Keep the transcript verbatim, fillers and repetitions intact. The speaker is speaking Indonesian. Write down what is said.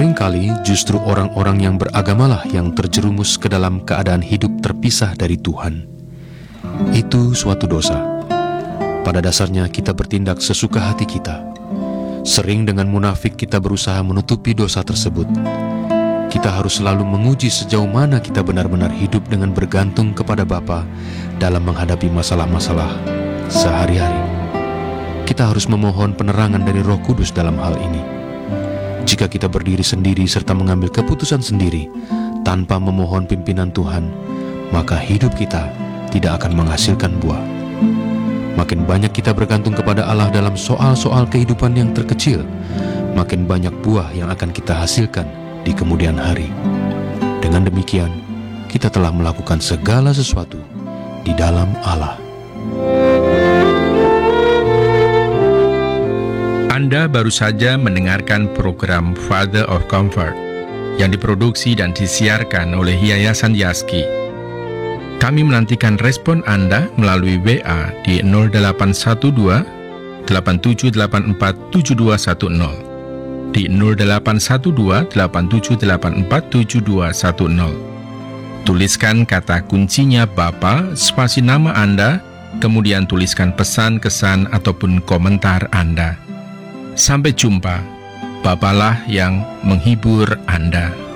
Seringkali justru orang-orang yang beragamalah yang terjerumus ke dalam keadaan hidup terpisah dari Tuhan. Itu suatu dosa. Pada dasarnya kita bertindak sesuka hati kita. Sering dengan munafik kita berusaha menutupi dosa tersebut. Kita harus selalu menguji sejauh mana kita benar-benar hidup dengan bergantung kepada Bapa dalam menghadapi masalah-masalah sehari-hari. Kita harus memohon penerangan dari Roh Kudus dalam hal ini. Jika kita berdiri sendiri serta mengambil keputusan sendiri tanpa memohon pimpinan Tuhan, maka hidup kita tidak akan menghasilkan buah. Makin banyak kita bergantung kepada Allah dalam soal-soal kehidupan yang terkecil, makin banyak buah yang akan kita hasilkan di kemudian hari. Dengan demikian, kita telah melakukan segala sesuatu di dalam Allah. Anda baru saja mendengarkan program Father of Comfort yang diproduksi dan disiarkan oleh Yayasan Yaski. Kami menantikan respon Anda melalui W A di nol delapan satu dua, delapan tujuh delapan empat, tujuh dua satu nol, di nol delapan satu dua, delapan tujuh delapan empat, tujuh dua satu nol. Tuliskan kata kuncinya Bapa, spasi nama Anda, kemudian tuliskan pesan, kesan, ataupun komentar Anda. Sampai jumpa, Bapalah yang menghibur Anda.